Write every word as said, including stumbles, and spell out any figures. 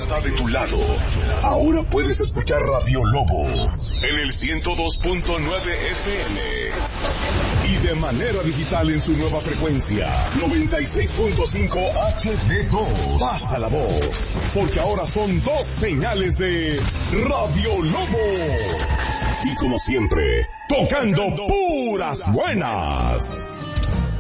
está de tu lado. Ahora puedes escuchar Radio Lobo en el ciento dos punto nueve F M y de manera digital en su nueva frecuencia noventa y seis punto cinco H D dos. Pasa la voz, porque ahora son dos señales de Radio Lobo. Y como siempre, tocando puras buenas.